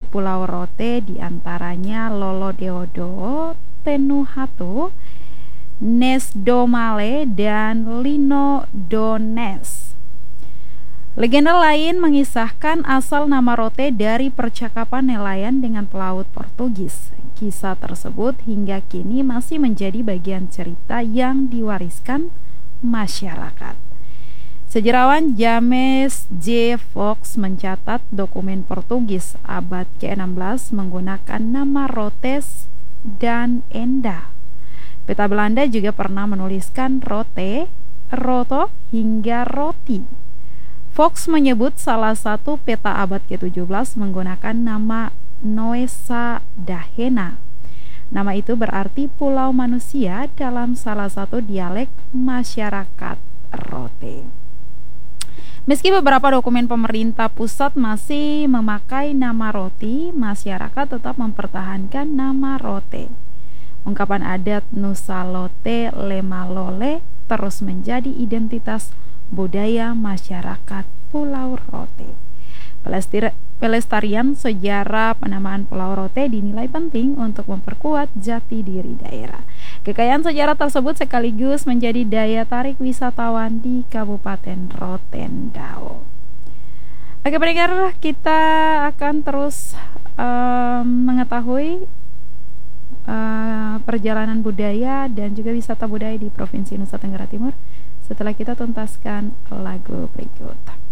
Pulau Rote diantaranya Lolodeodo, Tenuhatu, Nesdomale, dan Linodones. Legenda lain mengisahkan asal nama Rote dari percakapan nelayan dengan pelaut Portugis. Kisah tersebut hingga kini masih menjadi bagian cerita yang diwariskan masyarakat. Sejarawan James J. Fox mencatat dokumen Portugis abad ke-16 menggunakan nama Rotes dan Enda. Peta Belanda juga pernah menuliskan Rote, Roto, hingga Roti. Fox menyebut salah satu peta abad ke-17 menggunakan nama Noesa Dahena. Nama itu berarti pulau manusia dalam salah satu dialek masyarakat Rote. Meski beberapa dokumen pemerintah pusat masih memakai nama Roti, masyarakat tetap mempertahankan nama Rote. Ungkapan adat Nusa Lote Lemalole terus menjadi identitas budaya masyarakat Pulau Rote. Pelestarian sejarah penamaan Pulau Rote dinilai penting untuk memperkuat jati diri daerah. Kekayaan sejarah tersebut sekaligus menjadi daya tarik wisatawan di Kabupaten Rotendao. Oke pendengar, kita akan terus mengetahui perjalanan budaya dan juga wisata budaya di Provinsi Nusa Tenggara Timur setelah kita tuntaskan lagu berikut.